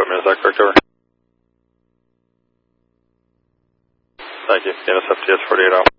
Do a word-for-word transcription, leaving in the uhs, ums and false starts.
equipment, is that correct, over? Thank you. N S F T S forty-eight Alpha.